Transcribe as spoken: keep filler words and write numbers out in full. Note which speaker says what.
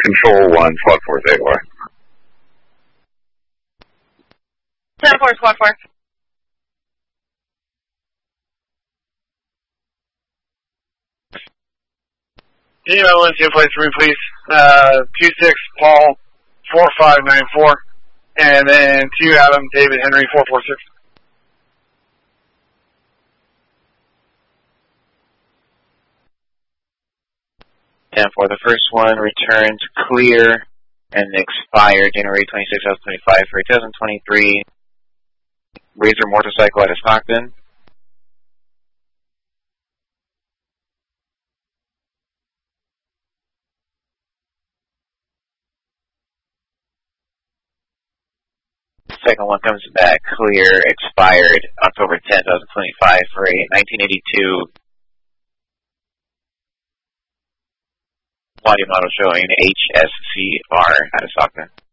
Speaker 1: Control one, Squad four, eight four.
Speaker 2: ten four, Squad four.
Speaker 3: Team Valencia, place for me, please. Uh, two six, Paul, four five nine four. And then two Adam, David Henry, four four six.
Speaker 4: ten four, the first one returned clear and expired January twenty-sixth, twenty twenty-five for a two thousand twenty-three Razor motorcycle out of Stockton. Second one comes back clear, expired October tenth, twenty twenty-five for a nineteen eighty-two body model showing H S C R out of Stockton.